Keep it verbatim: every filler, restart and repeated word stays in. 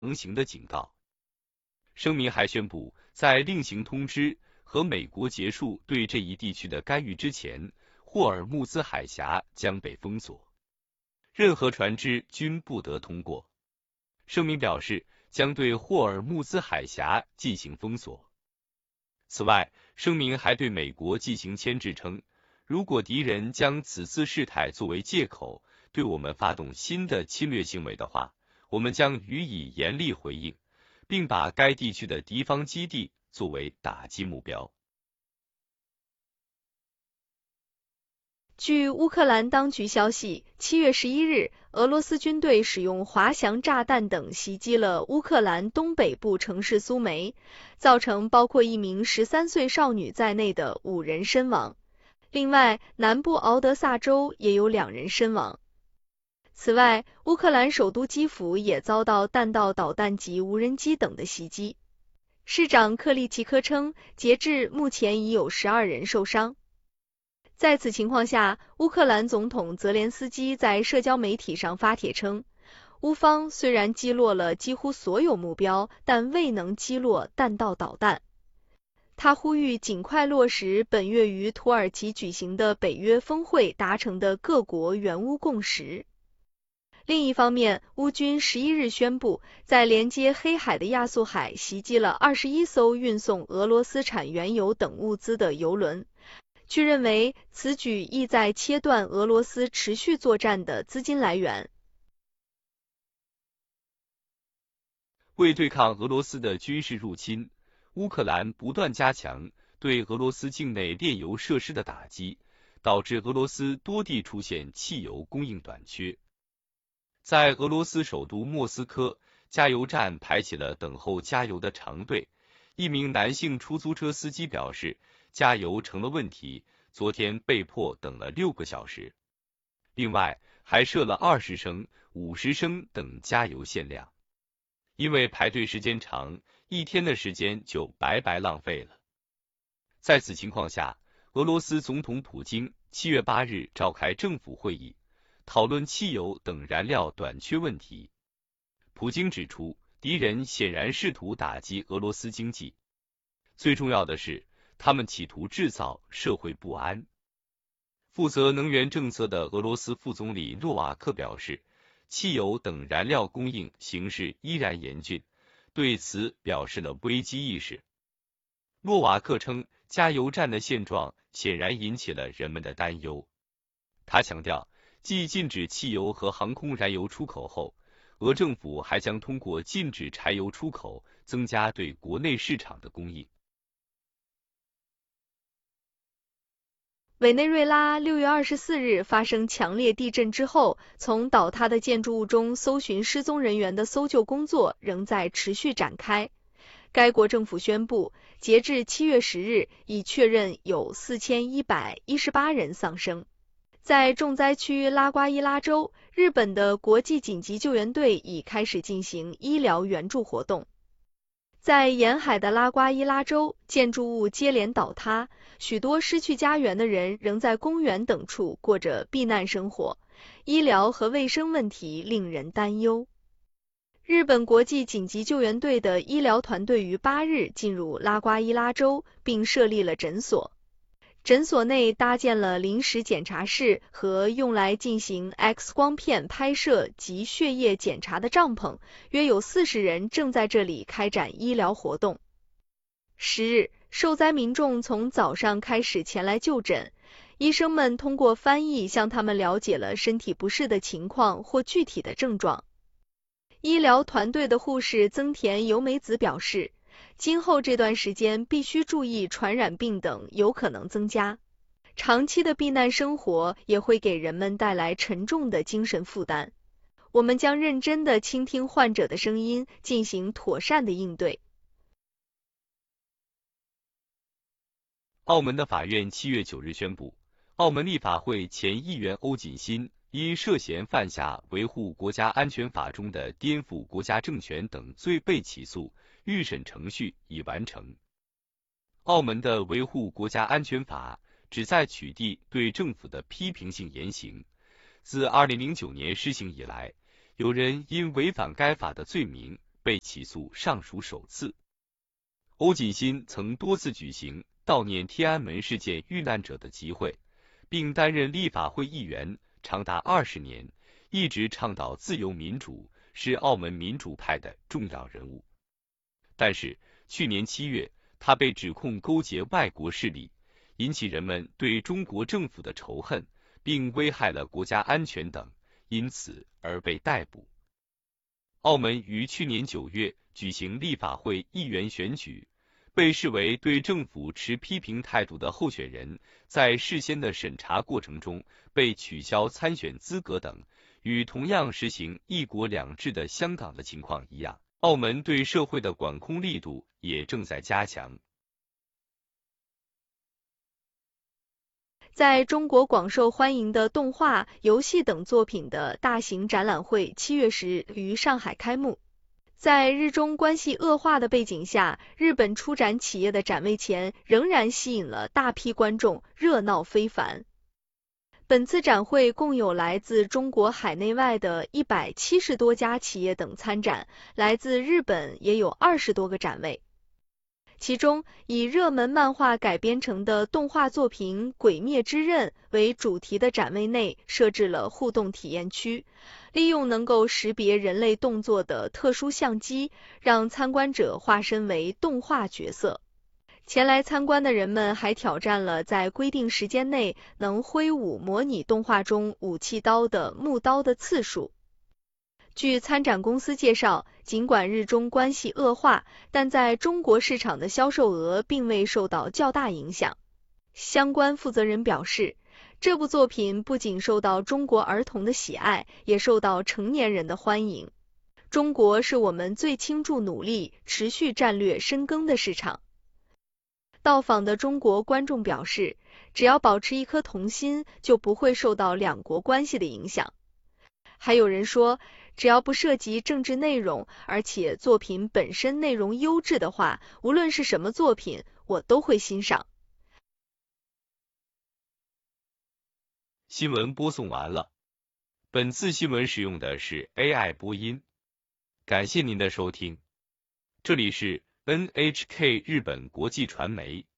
行的警告。声明还宣布，在另行通知和美国结束对这一地区的干预之前，霍尔木兹海峡将被封锁，任何船只均不得通过。声明表示，将对霍尔木兹海峡进行封锁。此外，声明还对美国进行牵制称，如果敌人将此次事态作为借口，对我们发动新的侵略行为的话，我们将予以严厉回应，并把该地区的敌方基地作为打击目标。 据乌克兰当局消息，七月十一日，俄罗斯军队使用滑翔炸弹等袭击了乌克兰东北部城市苏梅，造成包括一名十三岁少女在内的五人身亡。另外，南部敖德萨州也有两人身亡。此外，乌克兰首都基辅也遭到弹道导弹及无人机等的袭击。市长克利奇科称，截至目前已有十二人受伤。在此情况下，乌克兰总统泽连斯基在社交媒体上发帖称，乌方虽然击落了几乎所有目标，但未能击落弹道导弹。他呼吁尽快落实本月于土耳其举行的北约峰会达成的各国援乌共识。另一方面，乌军十一日宣布，在连接黑海的亚速海袭击了二十一艘运送俄罗斯产原油等物资的油轮。据认为，此举意在切断俄罗斯持续作战的资金来源。 为对抗俄罗斯的军事入侵，乌克兰不断加强对俄罗斯境内炼油设施的打击，导致俄罗斯多地出现汽油供应短缺。在俄罗斯首都莫斯科，加油站排起了等候加油的长队。一名男性出租车司机表示，加油成了问题，昨天被迫等了六个小时。另外，还设了二十升、五十升等加油限量。因为排队时间长，一天的时间就白白浪费了。在此情况下，俄罗斯总统普京七月八日召开政府会议，讨论汽油等燃料短缺问题。普京指出，敌人显然试图打击俄罗斯经济，最重要的是，他们企图制造社会不安。负责能源政策的俄罗斯副总理诺瓦克表示，汽油等燃料供应形势依然严峻，对此表示了危机意识。诺瓦克称，加油站的现状显然引起了人们的担忧。他强调，继禁止汽油和航空燃油出口后，俄政府还将通过禁止柴油出口，增加对国内市场的供应。 委内瑞拉六月二十四日发生强烈地震之后，从倒塌的建筑物中搜寻失踪人员的搜救工作仍在持续展开。该国政府宣布，截至七月十日，已确认有四千一百一十八人丧生。在重灾区拉瓜伊拉州，日本的国际紧急救援队已开始进行医疗援助活动。在沿海的拉瓜伊拉州，建筑物接连倒塌，许多失去家园的人仍在公园等处过着避难生活，医疗和卫生问题令人担忧。日本国际紧急救援队的医疗团队于八日进入拉瓜伊拉州，并设立了诊所。诊所内搭建了临时检查室和用来进行 X 光片拍摄及血液检查的帐篷，约有四十人正在这里开展医疗活动。十日，受灾民众从早上开始前来就诊，医生们通过翻译向他们了解了身体不适的情况或具体的症状。医疗团队的护士增田由美子表示，今后这段时间必须注意传染病等有可能增加。长期的避难生活也会给人们带来沉重的精神负担。我们将认真地倾听患者的声音，进行妥善的应对。 澳门的法院七月九日宣布，澳门立法会前议员欧锦新因涉嫌犯下维护国家安全法中的颠覆国家政权等罪被起诉，预审程序已完成。澳门的维护国家安全法旨在取缔对政府的批评性言行。自二零零九年施行以来，有人因违反该法的罪名被起诉尚属首次。欧锦新曾多次举行悼念天安门事件遇难者的集会，并担任立法会议员长达二十年，一直倡导自由民主，是澳门民主派的重要人物。但是去年七月，他被指控勾结外国势力，引起人们对中国政府的仇恨，并危害了国家安全等，因此而被逮捕。澳门于去年九月举行立法会议员选举，被视为对政府持批评态度的候选人，在事先的审查过程中被取消参选资格等，与同样实行一国两制的香港的情况一样，澳门对社会的管控力度也正在加强。 在中国广受欢迎的动画、游戏等作品的大型展览会七月十日于上海开幕。在日中关系恶化的背景下，日本出展企业的展位前仍然吸引了大批观众，热闹非凡。本次展会共有来自中国海内外的一百七十多家企业等参展，来自日本也有二十多个展位。其中，以热门漫画改编成的动画作品《鬼灭之刃》为主题的展位内设置了互动体验区，利用能够识别人类动作的特殊相机，让参观者化身为动画角色。前来参观的人们还挑战了在规定时间内能挥舞模拟动画中武器刀的木刀的次数。据参展公司介绍，尽管日中关系恶化，但在中国市场的销售额并未受到较大影响。相关负责人表示，这部作品不仅受到中国儿童的喜爱，也受到成年人的欢迎。中国是我们最倾注努力、持续战略深耕的市场。到访的中国观众表示，只要保持一颗童心，就不会受到两国关系的影响。还有人说，只要不涉及政治内容，而且作品本身内容优质的话，无论是什么作品，我都会欣赏。 新闻播送完了，本次新闻使用的是 A I 播音，感谢您的收听。这里是 N H K 日本国际传媒。